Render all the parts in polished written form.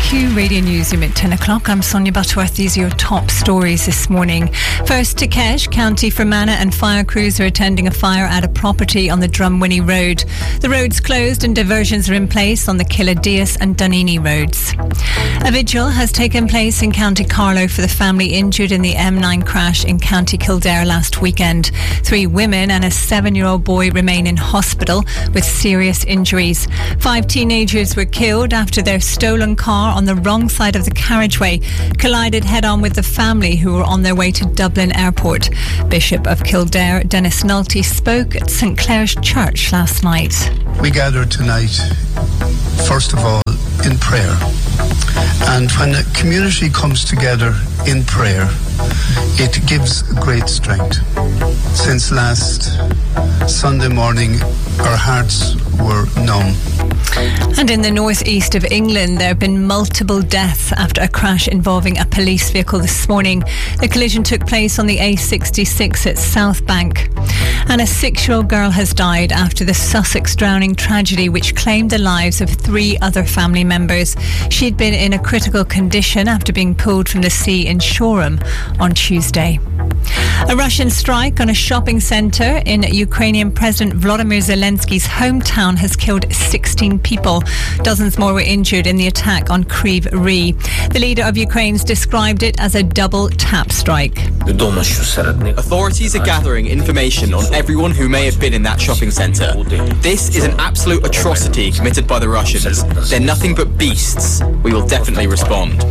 Q Radio Newsroom at 10 o'clock. I'm Sonia Butterworth. These are your top stories this morning. First to Kesh, County Fermanagh and fire crews are attending a fire at a property on the Drumwinnie Road. The road's closed and diversions are in place on the Killadeus and Dunini roads. A vigil has taken place in County Carlow for the family injured in the M9 crash in County Kildare last weekend. 3 women and a 7-year-old boy remain in hospital with serious injuries. 5 teenagers were killed after their stolen car on the wrong side of the carriageway collided head-on with the family who were on their way to Dublin Airport. Bishop of Kildare, Dennis Nulty, spoke at St Clair's Church last night. We gather tonight, first of all, in prayer. And when a community comes together in prayer, it gives great strength. Since last Sunday morning, our hearts were numb. And in the northeast of England, there have been multiple deaths after a crash involving a police vehicle this morning. The collision took place on the A66 at South Bank. And a 6-year-old girl has died after the Sussex drowning tragedy, which claimed the lives of 3 other family members. She had been in a critical condition after being pulled from the sea in Shoreham on Tuesday. A Russian strike on a shopping centre in Ukrainian President Volodymyr Zelensky's hometown has killed 16 people. Dozens more were injured in the attack on Kryvyi Rih. The leader of Ukraine's described it as a double tap strike. Authorities are gathering information on everyone who may have been in that shopping centre. This is an absolute atrocity committed by the Russians. They're nothing but beasts. We will definitely respond.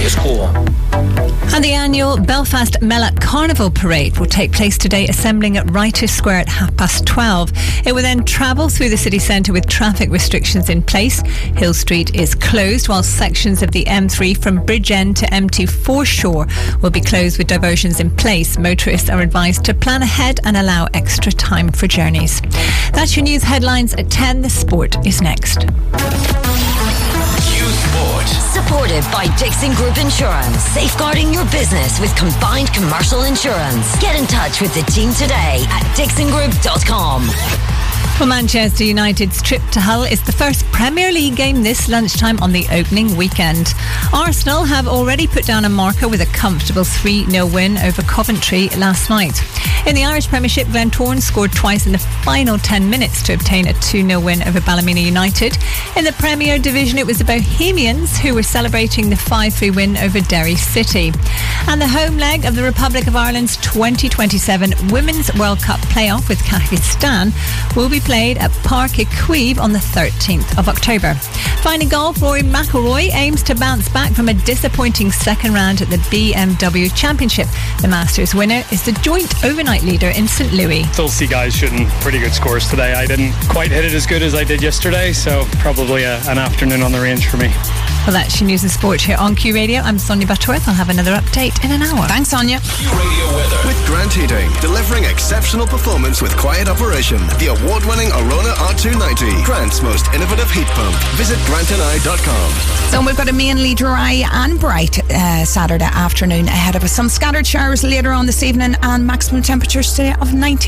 And the annual Belfast Mela Carnival Parade will take place today, assembling at Writers Square at 12:30. It will then travel through the city centre with traffic restrictions in place. Hill Street is closed, while sections of the M3 from Bridgend to M2 Foreshore will be closed with diversions in place. Motorists are advised to plan ahead and allow extra time for journeys. That's your news headlines at 10. The sport is next. Supported by Dixon Group Insurance, safeguarding your business with combined commercial insurance. Get in touch with the team today at dixongroup.com. Well, Manchester United's trip to Hull is the first Premier League game this lunchtime on the opening weekend. Arsenal have already put down a marker with a comfortable 3-0 win over Coventry last night. In the Irish Premiership, Glentoran scored twice in the final 10 minutes to obtain a 2-0 win over Ballymena United. In the Premier Division, it was the Bohemians who were celebrating the 5-3 win over Derry City. And the home leg of the Republic of Ireland's 2027 Women's World Cup playoff with Kazakhstan will be played at Parc Equive on the 13th of October. Finally, golf, Rory McIlroy aims to bounce back from a disappointing second round at the BMW Championship. The Masters winner is the joint overnight leader in St. Louis. Still see guys shooting pretty good scores today. I didn't quite hit it as good as I did yesterday, so probably an afternoon on the range for me. Well, that's your news and sport here on Q Radio. I'm Sonia Butterworth. I'll have another update in an hour. Thanks, Sonia. Q Radio weather with Grant Heating, delivering exceptional performance with quiet operation. The award-winning Arona R290, Grant's most innovative heat pump. Visit grantandI.com. So we've got a mainly dry and bright Saturday afternoon ahead of us. Some scattered showers later on this evening and maximum temperatures today of 19.